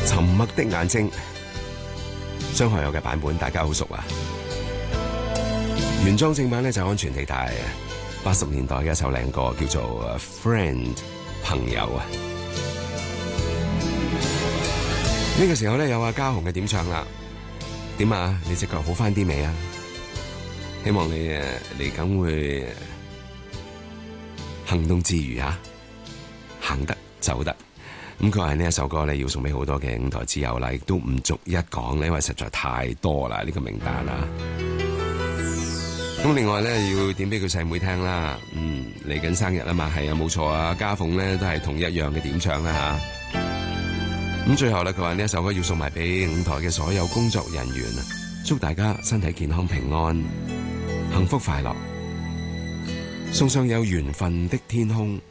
沉默的眼睛，張學友嘅版本大家好熟啊。原裝正版咧就安全地帶，80年代嘅一首靚歌叫做 Friend 朋友啊。呢個時候咧有阿嘉鴻嘅點唱啦，點啊？你隻腳好翻啲未啊？希望你嚟緊會行動自如啊，行得走得。咁佢話呢一首歌咧要送俾好多嘅舞台之友啦，亦都唔逐一講咧，因為實在太多啦呢個名單啦。咁另外咧要點俾佢細妹聽啦，嚟緊生日啊嘛，係啊冇錯啊，家鳳咧都係同一樣嘅點唱啦吓。咁最後咧佢話呢一首歌要送埋俾舞台嘅所有工作人員，祝大家身體健康平安，幸福快樂，送上有緣分的天空。